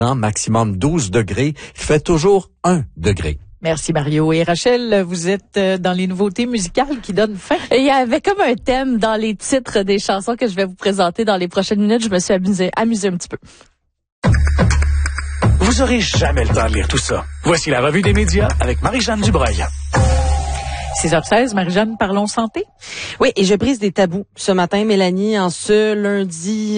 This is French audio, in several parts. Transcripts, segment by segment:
maximum 12 degrés. Il fait toujours 1 degré. Merci Mario. Et Rachel, vous êtes dans les nouveautés musicales qui donnent faim. Il y avait comme un thème dans les titres des chansons que je vais vous présenter dans les prochaines minutes. Je me suis amusée un petit peu. Vous aurez jamais le temps de lire tout ça. Voici la revue des médias avec Marie-Jeanne Dubreuil. 6h16, Marie-Jeanne, parlons santé. Oui, et je brise des tabous. Ce matin, Mélanie, en ce lundi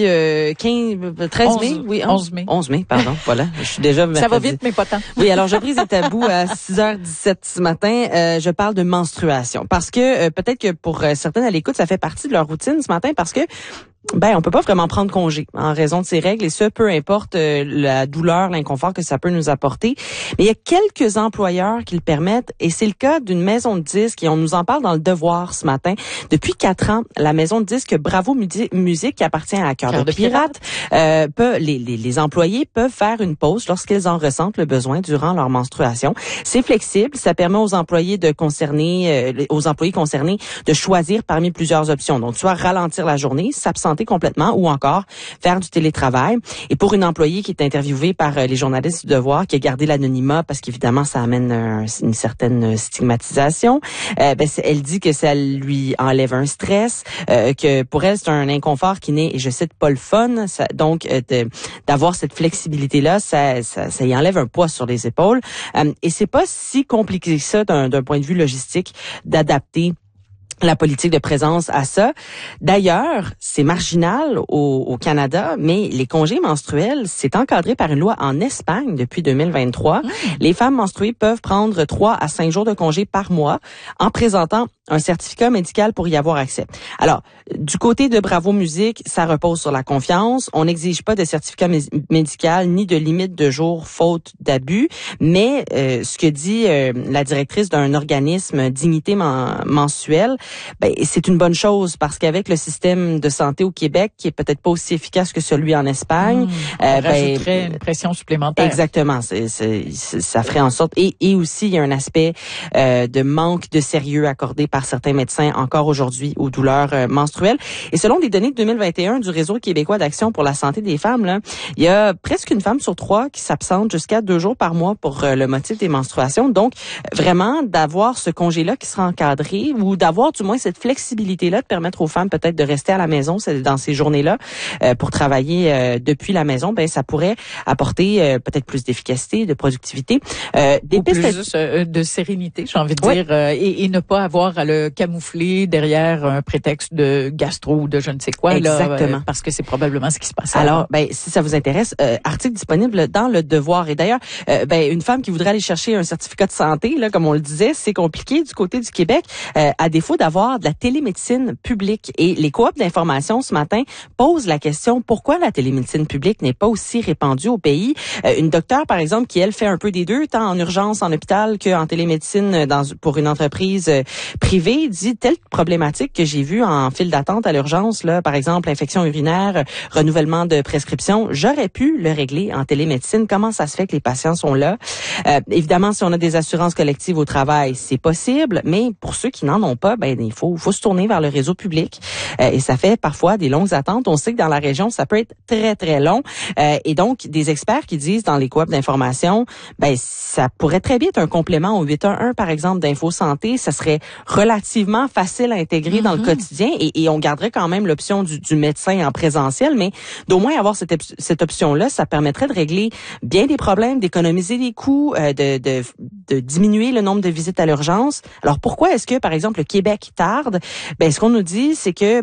13 mai. Oui, 11 mai. 11 mai, pardon. Voilà, je suis déjà... Ça va vite, mais pas tant. Oui, alors je brise des tabous à 6h17 ce matin. Je parle de menstruation. Parce que peut-être que pour certaines à l'écoute, ça fait partie de leur routine ce matin parce que on peut pas vraiment prendre congé en raison de ces règles et ce, peu importe la douleur, l'inconfort que ça peut nous apporter. Mais il y a quelques employeurs qui le permettent et c'est le cas d'une maison de disques et on nous en parle dans le Devoir ce matin. Depuis 4 ans, la maison de disques Bravo Musique qui appartient à Cœur de Pirate, les employés peuvent faire une pause lorsqu'ils en ressentent le besoin durant leur menstruation. C'est flexible, ça permet aux employés concernés de choisir parmi plusieurs options. Donc, soit ralentir la journée, s'absenter complètement ou encore faire du télétravail. Et pour une employée qui est interviewée par les journalistes du Devoir, qui a gardé l'anonymat parce qu'évidemment ça amène une certaine stigmatisation, elle dit que ça lui enlève un stress, que pour elle c'est un inconfort qui n'est, et je cite, pas le fun. Donc d'avoir cette flexibilité-là, ça y enlève un poids sur les épaules. Et c'est pas si compliqué que ça d'un point de vue logistique d'adapter la politique de présence à ça. D'ailleurs, c'est marginal au Canada, mais les congés menstruels, c'est encadré par une loi en Espagne depuis 2023. Les femmes menstruées peuvent prendre 3 à 5 jours de congé par mois en présentant un certificat médical pour y avoir accès. Alors, du côté de Bravo Musique, ça repose sur la confiance. On n'exige pas de certificat médical ni de limite de jours faute d'abus, mais ce que dit la directrice d'un organisme Dignité mensuelle, c'est une bonne chose parce qu'avec le système de santé au Québec, qui est peut-être pas aussi efficace que celui en Espagne, on rajouterait une pression supplémentaire. Exactement, ça ferait en sorte et aussi il y a un aspect de manque de sérieux accordé par certains médecins encore aujourd'hui aux douleurs menstruelles. Et selon les données de 2021 du Réseau québécois d'action pour la santé des femmes, là, il y a presque une femme sur 3 qui s'absente jusqu'à 2 jours par mois pour le motif des menstruations. Donc, vraiment, d'avoir ce congé-là qui sera encadré ou d'avoir du moins cette flexibilité-là de permettre aux femmes peut-être de rester à la maison dans ces journées-là pour travailler depuis la maison, ça pourrait apporter peut-être plus d'efficacité, de productivité. Des pistes de sérénité, j'ai envie de dire, et ne pas avoir à le camoufler derrière un prétexte de gastro ou de je ne sais quoi. Exactement. Là, parce que c'est probablement ce qui se passe. Alors, si ça vous intéresse, article disponible dans le Devoir. Et d'ailleurs, une femme qui voudrait aller chercher un certificat de santé, là, comme on le disait, c'est compliqué du côté du Québec, à défaut d'avoir de la télémédecine publique. Et les coops d'information ce matin posent la question pourquoi la télémédecine publique n'est pas aussi répandue au pays. Une docteure, par exemple, qui elle fait un peu des deux, tant en urgence en hôpital qu'en télémédecine pour une entreprise privée, dit telle problématique que j'ai vue en file d'attente à l'urgence, là, par exemple infection urinaire, renouvellement de prescription, j'aurais pu le régler en télémédecine. Comment ça se fait que les patients sont là? Évidemment, si on a des assurances collectives au travail, c'est possible, mais pour ceux qui n'en ont pas, il faut se tourner vers le réseau public. Et ça fait parfois des longues attentes. On sait que dans la région, ça peut être très, très long. Et donc, des experts qui disent dans les coops d'information, ça pourrait très bien être un complément au 811, par exemple, d'Info Santé. Ça serait relativement facile à intégrer dans le quotidien et on garderait quand même l'option du médecin en présentiel, mais d'au moins avoir cette option-là, ça permettrait de régler bien des problèmes, d'économiser des coûts, de diminuer le nombre de visites à l'urgence. Alors, pourquoi est-ce que, par exemple, le Québec tarde? Ce qu'on nous dit, c'est que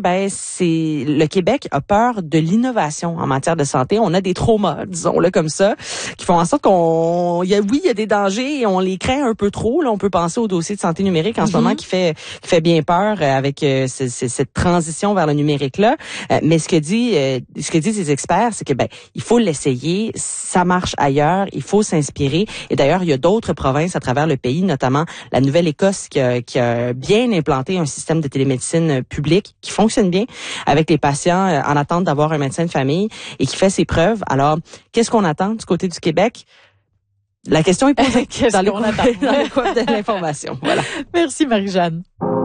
le Québec a peur de l'innovation en matière de santé. On a des traumas, disons-le comme ça, qui font en sorte il y a des dangers et on les craint un peu trop. Là, on peut penser au dossier de santé numérique en ce moment qui fait bien peur avec cette transition vers le numérique là. Mais ce que disent ces experts, c'est que il faut l'essayer. Ça marche ailleurs. Il faut s'inspirer. Et d'ailleurs, il y a d'autres provinces à travers le pays, notamment la Nouvelle-Écosse qui a bien implanté un système de télémédecine publique qui fonctionne bien avec les patients en attente d'avoir un médecin de famille et qui fait ses preuves. Alors, qu'est-ce qu'on attend du côté du Québec? La question est posée dans les coupes de l'information. Voilà. Merci Marie-Jeanne.